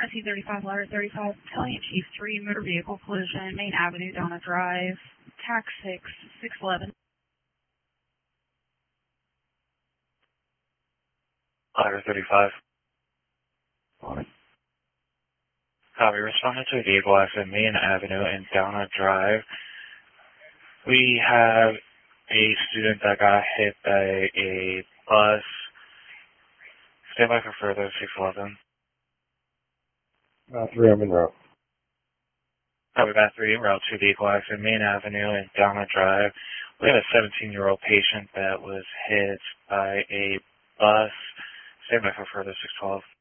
RC35, Ladder 35, telling Chief 3, motor vehicle collision, Main Avenue, Donna Drive, TAC 6, 611. Ladder 35. Copy. Responding to a vehicle accident, Main Avenue and Donna Drive. We have a student that got hit by a bus. Stand by for further, 611. 3, I'm en route. Copy, Bat 3, route 2 vehicle accident, Main Avenue and Donna Drive. We have a 17-year-old patient that was hit by a bus. Stand by for further, 612.